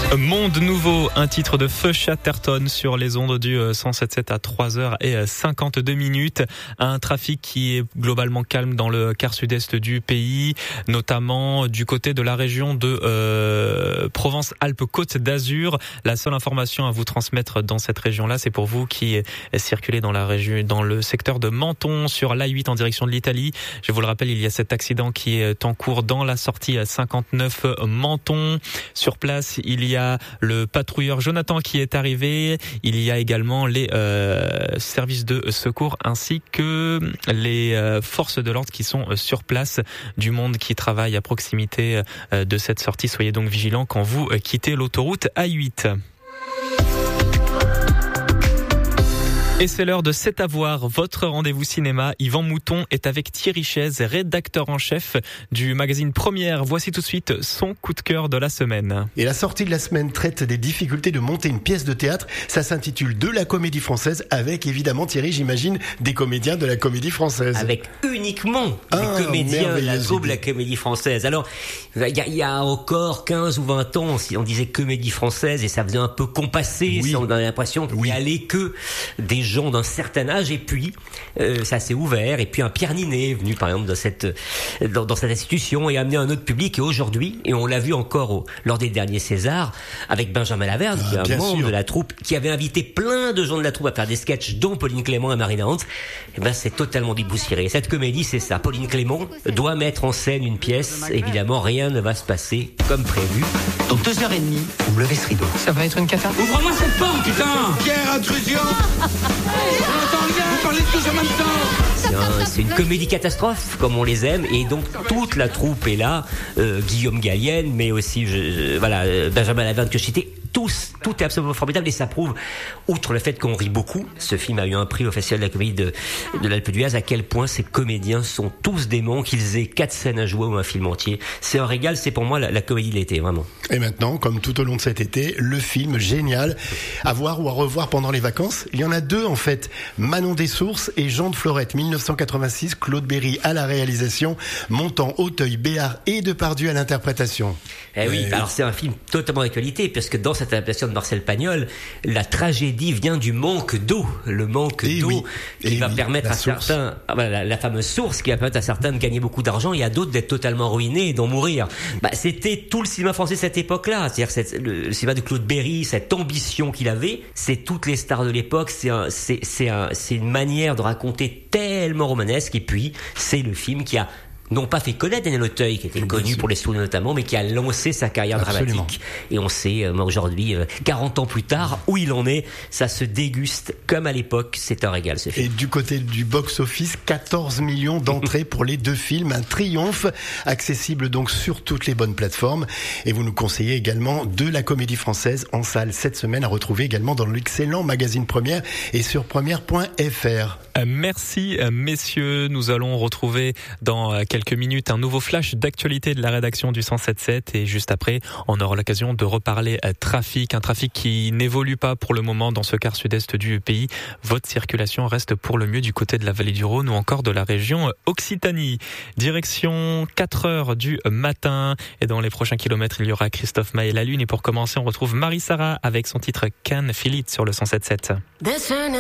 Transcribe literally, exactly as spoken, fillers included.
Monde nouveau, un titre de Feu Chatterton sur les ondes du cent sept sept à trois heures cinquante-deux minutes. Un trafic qui est globalement calme dans le quart sud-est du pays, notamment du côté de la région de euh, Provence-Alpes-Côte d'Azur. La seule information à vous transmettre dans cette région-là, c'est pour vous qui circulez dans la région, dans le secteur de Menton sur l'A huit en direction de l'Italie. Je vous le rappelle, il y a cet accident qui est en cours dans la sortie cinquante-neuf Menton. Sur place, il y a le patrouilleur Jonathan qui est arrivé. Il y a également les euh, services de secours ainsi que les euh, forces de l'ordre qui sont sur place. Du monde qui travaille à proximité euh, de cette sortie. Soyez donc vigilants quand vous quittez l'autoroute A huit. Et c'est l'heure de C'est à voir, votre rendez-vous cinéma. Yvan Mouton est avec Thierry Chaise, rédacteur en chef du magazine Première. Voici tout de suite son coup de cœur de la semaine. Et la sortie de la semaine traite des difficultés de monter une pièce de théâtre. Ça s'intitule De la Comédie Française, avec évidemment, Thierry, j'imagine, des comédiens de la Comédie Française. Avec uniquement ah, des comédiens de la troupe de la Comédie Française. Alors, il y, y a encore quinze ou vingt ans, si on disait Comédie Française, et ça faisait un peu compassé, oui. On avait l'impression qu'il n'y oui. allait que des gens d'un certain âge, et puis euh, ça s'est ouvert, et puis un Pierre Ninet est venu par exemple dans cette dans, dans cette institution et a amené un autre public. Et aujourd'hui, et on l'a vu encore au, lors des derniers Césars avec Benjamin Laverne, ah, qui est un membre sûr. de la troupe, qui avait invité plein de gens de la troupe à faire des sketchs, dont Pauline Clément et Marina Hans. Et ben c'est totalement dépoussiéré. Cette comédie, c'est ça. Pauline Clément doit mettre en scène une pièce. Évidemment, rien ne va se passer comme prévu. Dans deux heures et demie, vous me levez ce rideau. Ça va être une cata. Ouvre-moi cette porte, putain. Pierre, intrusion. Vous parlez tous en même temps. C'est, un, c'est une comédie catastrophe, comme on les aime, et donc toute la troupe est là. Euh, Guillaume Gallienne, mais aussi je, je, voilà euh, Benjamin Laverne que je citais. Tous, tout est absolument formidable, et ça prouve, outre le fait qu'on rit beaucoup, ce film a eu un prix au Festival de la Comédie de, de l'Alpe d'Huez, à quel point ces comédiens sont tous déments, qu'ils aient quatre scènes à jouer ou un film entier. C'est un régal, c'est pour moi la, la comédie de l'été, vraiment. Et maintenant, comme tout au long de cet été, le film génial à voir ou à revoir pendant les vacances. Il y en a deux en fait, Manon Dessources et Jean de Florette, dix-neuf cent quatre-vingt-six, Claude Berry à la réalisation, Montand, Auteuil, Béard et Depardieu à l'interprétation. Eh oui, et... alors c'est un film totalement d'actualité, parce que dans cette adaptation de Marcel Pagnol, la tragédie vient du manque d'eau, le manque et d'eau oui. qui et va oui. permettre la à source. certains, ah, voilà, la, la fameuse source qui va permettre à certains de gagner beaucoup d'argent et à d'autres d'être totalement ruinés et d'en mourir. Bah, c'était tout le cinéma français de cette époque-là, c'est-à-dire cette, le, le cinéma de Claude Berry, cette ambition qu'il avait, c'est toutes les stars de l'époque, c'est, un, c'est, c'est, un, c'est une manière de raconter tellement romanesque, et puis c'est le film qui a non pas fait connaître Daniel Auteuil, qui était connu pour les Stones notamment, mais qui a lancé sa carrière Absolument. dramatique. Et on sait euh, aujourd'hui, euh, quarante ans plus tard, où il en est. Ça se déguste comme à l'époque. C'est un régal, ce film. Et du côté du box-office, quatorze millions d'entrées pour les deux films. Un triomphe, accessible donc sur toutes les bonnes plateformes. Et vous nous conseillez également De la Comédie Française en salle cette semaine, à retrouver également dans l'excellent magazine Première et sur première point f r. Merci messieurs, nous allons retrouver dans quelques minutes un nouveau flash d'actualité de la rédaction du cent sept sept, et juste après on aura l'occasion de reparler trafic, un trafic qui n'évolue pas pour le moment dans ce quart sud-est du pays. Votre circulation reste pour le mieux du côté de la vallée du Rhône ou encore de la région Occitanie. Direction quatre heures du matin, et dans les prochains kilomètres il y aura Christophe Maé la Lune, et pour commencer on retrouve Marie Sarah avec son titre Can Feel It sur le cent sept sept.